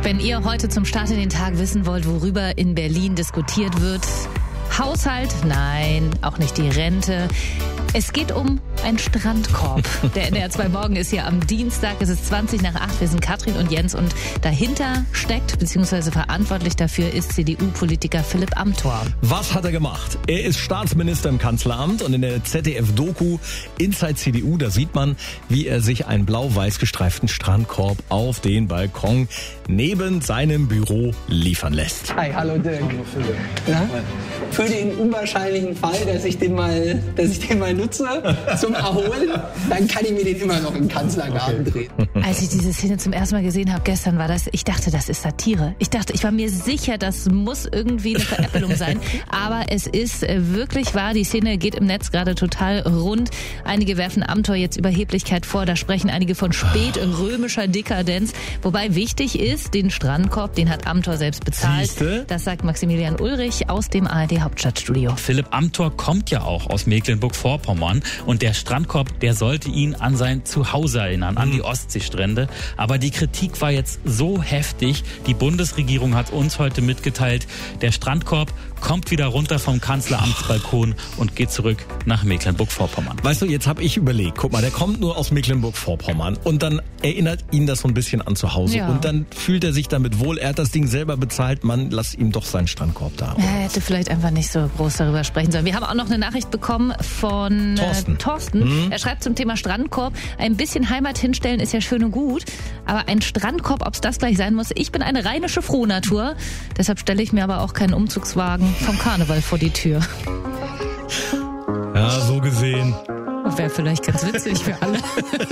Wenn ihr heute zum Start in den Tag wissen wollt, worüber in Berlin diskutiert wird, Haushalt, nein, auch nicht die Rente. Es geht um einen Strandkorb. Der NDR 2 Morgen ist hier am Dienstag. Es ist 20:20. Wir sind Katrin und Jens und dahinter steckt, beziehungsweise verantwortlich dafür ist CDU-Politiker Philipp Amthor. Was hat er gemacht? Er ist Staatsminister im Kanzleramt und in der ZDF-Doku Inside CDU, da sieht man, wie er sich einen blau-weiß gestreiften Strandkorb auf den Balkon neben seinem Büro liefern lässt. Hi, hallo Dirk. Hallo Philipp. Ja? Für den unwahrscheinlichen Fall, dass ich den mal nutze zum Erholen, dann kann ich mir den immer noch im Kanzlergarten drehen. Als ich diese Szene zum ersten Mal gesehen habe, gestern ich dachte, das ist Satire. Ich war mir sicher, das muss irgendwie eine Veräppelung sein. Aber es ist wirklich wahr. Die Szene geht im Netz gerade total rund. Einige werfen Amthor jetzt Überheblichkeit vor. Da sprechen einige von spätrömischer Dekadenz. Wobei wichtig ist, den Strandkorb, den hat Amthor selbst bezahlt. Siehste? Das sagt Maximilian Ulrich aus dem ARD-Hauptstadtstudio. Philipp Amthor kommt ja auch aus Mecklenburg-Vorpommern und der Strandkorb, der sollte ihn an sein Zuhause erinnern, an die Ostseestrände. Aber die Kritik war jetzt so heftig. Die Bundesregierung hat uns heute mitgeteilt, der Strandkorb kommt wieder runter vom Kanzleramtsbalkon und geht zurück nach Mecklenburg-Vorpommern. Weißt du, jetzt habe ich überlegt, guck mal, der kommt nur aus Mecklenburg-Vorpommern und dann erinnert ihn das so ein bisschen an zu Hause. Ja. Und dann fühlt er sich damit wohl, er hat das Ding selber bezahlt, Mann, lass ihm doch seinen Strandkorb da. Er hätte vielleicht einfach nicht so groß darüber sprechen sollen. Wir haben auch noch eine Nachricht bekommen von Thorsten. Er schreibt zum Thema Strandkorb, ein bisschen Heimat hinstellen ist ja schön und gut, aber ein Strandkorb, ob es das gleich sein muss, ich bin eine rheinische Frohnatur, deshalb stelle ich mir aber auch keinen Umzugswagen vom Karneval vor die Tür. Ja, so gesehen. Wäre vielleicht ganz witzig für alle.